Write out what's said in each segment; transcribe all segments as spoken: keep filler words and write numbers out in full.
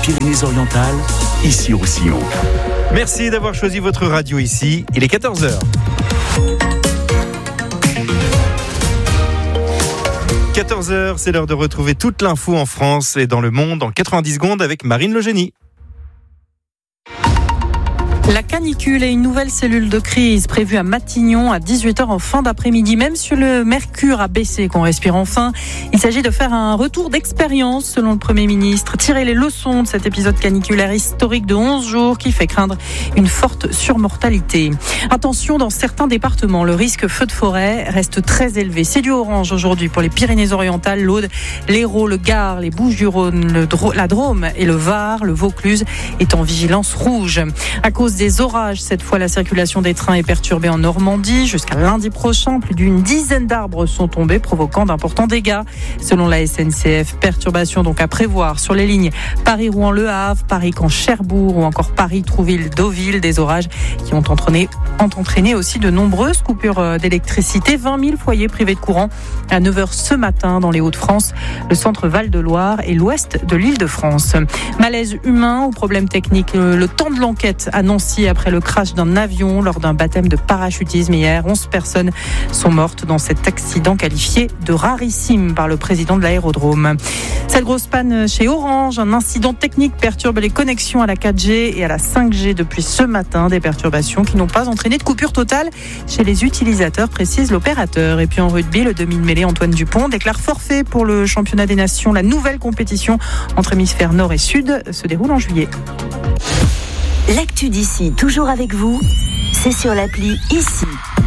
Pyrénées-Orientales, ici au Sillon. Merci d'avoir choisi votre radio ici. Il est quatorze heures. quatorze heures, c'est l'heure de retrouver toute l'info en France et dans le monde en quatre-vingt-dix secondes avec Marine Legenie. La canicule et une nouvelle cellule de crise prévue à Matignon à dix-huit heures en fin d'après-midi. Même si le mercure a baissé, qu'on respire enfin, il s'agit de faire un retour d'expérience selon le Premier ministre. Tirer les leçons de cet épisode caniculaire historique de onze jours qui fait craindre une forte surmortalité. Attention, dans certains départements, le risque feu de forêt reste très élevé. C'est du orange aujourd'hui pour les Pyrénées-Orientales, l'Aude, l'Hérault, le Gard, les Bouches-du-Rhône, le Dro- la Drôme et le Var. Le Vaucluse est en vigilance rouge. À cause des orages, cette fois, la circulation des trains est perturbée en Normandie. Jusqu'à lundi prochain, plus d'une dizaine d'arbres sont tombés, provoquant d'importants dégâts. Selon la S N C F, perturbations donc à prévoir sur les lignes Paris-Rouen-Le Havre, Paris-Caen-Cherbourg ou encore Paris-Trouville-Deauville. Des orages qui ont entraîné, ont entraîné aussi de nombreuses coupures d'électricité. vingt mille foyers privés de courant à neuf heures ce matin dans les Hauts-de-France, le centre Val-de-Loire et l'ouest de l'Île-de-France. Malaise humain ou problème technique, le temps de l'enquête annonce après le crash d'un avion lors d'un baptême de parachutisme hier. onze personnes sont mortes dans cet accident qualifié de rarissime par le président de l'aérodrome. Cette grosse panne chez Orange, un incident technique perturbe les connexions à la quatre G et à la cinq G depuis ce matin. Des perturbations qui n'ont pas entraîné de coupure totale chez les utilisateurs, précise l'opérateur. Et puis en rugby, le demi de mêlée Antoine Dupont déclare forfait pour le championnat des nations. La nouvelle compétition entre hémisphères nord et sud se déroule en juillet. L'actu d'ici, toujours avec vous, c'est sur l'appli Ici.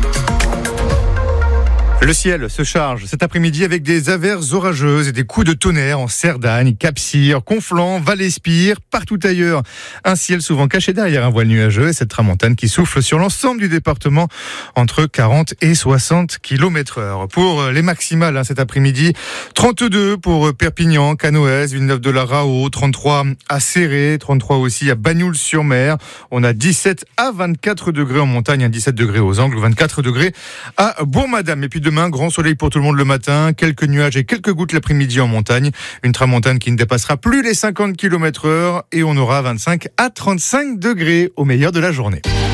Le ciel se charge cet après-midi avec des averses orageuses et des coups de tonnerre en Cerdagne, Cap-Cyr, Conflans, Val-Espire, partout ailleurs. Un ciel souvent caché derrière un voile nuageux et cette tramontane qui souffle sur l'ensemble du département entre quarante et soixante kilomètres heure. Pour les maximales hein, cet après-midi, trente-deux pour Perpignan, Canoës, Villeneuve-de-la-Raho, trente-trois à Céré, trente-trois aussi à Bagnols-sur-Mer. On a dix-sept à vingt-quatre degrés en montagne, hein, dix-sept degrés aux Angles, vingt-quatre degrés à Bourg-Madame. Et puis demain, grand soleil pour tout le monde le matin, quelques nuages et quelques gouttes l'après-midi en montagne. Une tramontane qui ne dépassera plus les cinquante kilomètres heure et on aura vingt-cinq à trente-cinq degrés au meilleur de la journée.